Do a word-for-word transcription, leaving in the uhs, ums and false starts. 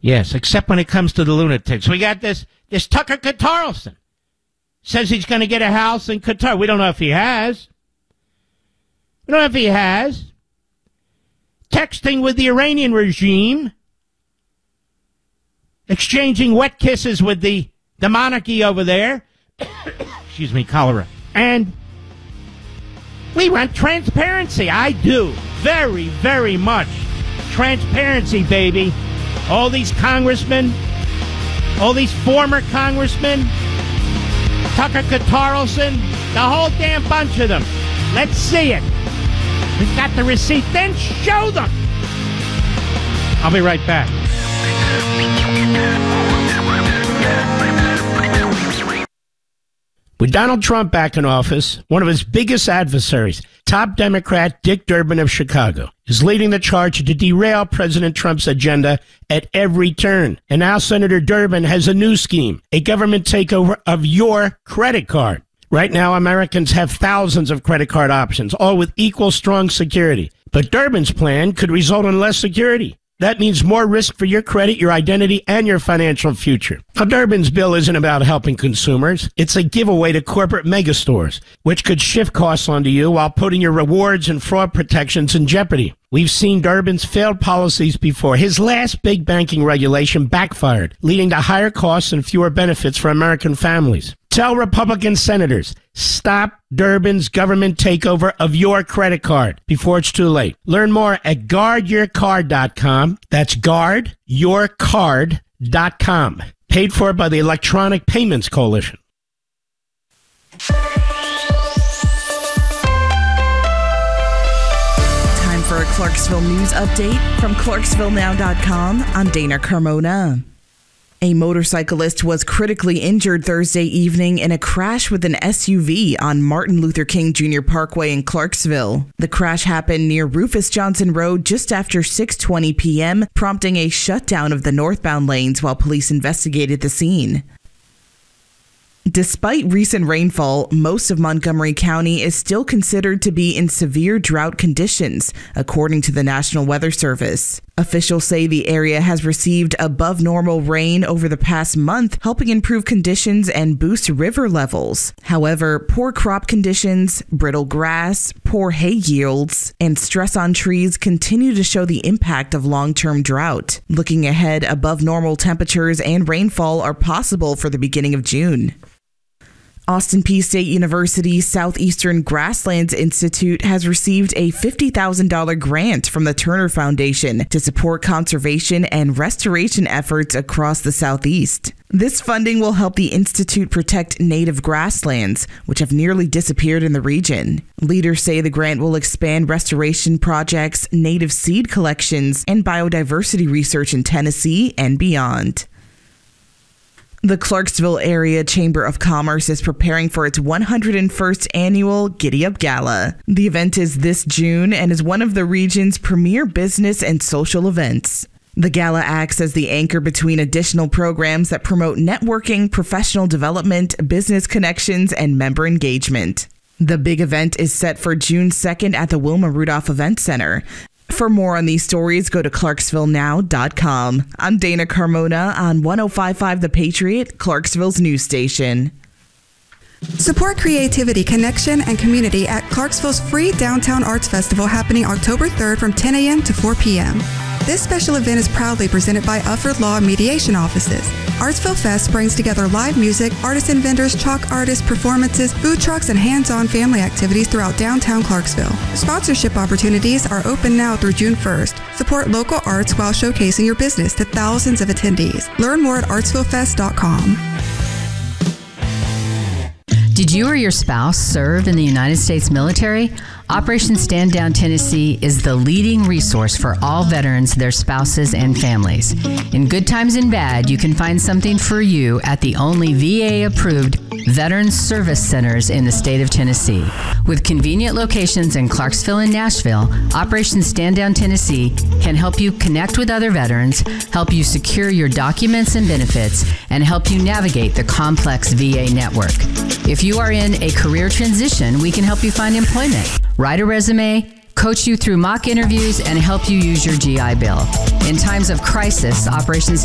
Yes, except when it comes to the lunatics. We got this, this Tucker Carlson. Says he's going to get a house in Qatar. We don't know if he has. We don't know if he has. Texting with the Iranian regime. Exchanging wet kisses with the, the monarchy over there. Excuse me, cholera. And we want transparency. I do. Very, very much. Transparency, baby. All these congressmen, all these former congressmen, Tucker Carlson, the whole damn bunch of them. Let's see it. We've got the receipt. Then show them. I'll be right back. With Donald Trump back in office, one of his biggest adversaries, top Democrat Dick Durbin of Chicago, is leading the charge to derail President Trump's agenda at every turn. And now Senator Durbin has a new scheme, a government takeover of your credit card. Right now, Americans have thousands of credit card options, all with equal strong security. But Durbin's plan could result in less security. That means more risk for your credit, your identity, and your financial future. Now, Durbin's bill isn't about helping consumers. It's a giveaway to corporate megastores, which could shift costs onto you while putting your rewards and fraud protections in jeopardy. We've seen Durbin's failed policies before. His last big banking regulation backfired, leading to higher costs and fewer benefits for American families. Tell Republican senators, stop Durbin's government takeover of your credit card before it's too late. Learn more at guard your card dot com. That's guard your card dot com. Paid for by the Electronic Payments Coalition. Time for a Clarksville news update from Clarksville Now dot com. I'm Dana Carmona. A motorcyclist was critically injured Thursday evening in a crash with an S U V on Martin Luther King Junior Parkway in Clarksville. The crash happened near Rufus Johnson Road just after six twenty p.m., prompting a shutdown of the northbound lanes while police investigated the scene. Despite recent rainfall, most of Montgomery County is still considered to be in severe drought conditions, according to the National Weather Service. Officials say the area has received above normal rain over the past month, helping improve conditions and boost river levels. However, poor crop conditions, brittle grass, poor hay yields, and stress on trees continue to show the impact of long-term drought. Looking ahead, above normal temperatures and rainfall are possible for the beginning of June. Austin Peay State University Southeastern Grasslands Institute has received a fifty thousand dollars grant from the Turner Foundation to support conservation and restoration efforts across the Southeast. This funding will help the institute protect native grasslands, which have nearly disappeared in the region. Leaders say the grant will expand restoration projects, native seed collections, and biodiversity research in Tennessee and beyond. The Clarksville Area Chamber of Commerce is preparing for its one hundred first annual Giddy Up Gala. The event is this June and is one of the region's premier business and social events. The gala acts as the anchor between additional programs that promote networking, professional development, business connections, and member engagement. The big event is set for June second at the Wilma Rudolph Event Center. For more on these stories, go to Clarksville Now dot com. I'm Dana Carmona on one oh five point five The Patriot, Clarksville's news station. Support creativity, connection, and community at Clarksville's free Downtown Arts Festival happening October third from ten a.m. to four p.m. This special event is proudly presented by Ufford Law Mediation Offices. Artsville Fest brings together live music, artisan vendors, chalk artists, performances, food trucks, and hands-on family activities throughout downtown Clarksville. Sponsorship opportunities are open now through June first. Support local arts while showcasing your business to thousands of attendees. Learn more at artsville fest dot com. Did you or your spouse serve in the United States military? Operation Stand Down Tennessee is the leading resource for all veterans, their spouses, and families. In good times and bad, you can find something for you at the only V A-approved Veterans Service Centers in the state of Tennessee. With convenient locations in Clarksville and Nashville, Operation Stand Down Tennessee can help you connect with other veterans, help you secure your documents and benefits, and help you navigate the complex V A network. If you are in a career transition, we can help you find employment, write a resume, coach you through mock interviews, and help you use your G I Bill. In times of crisis, Operations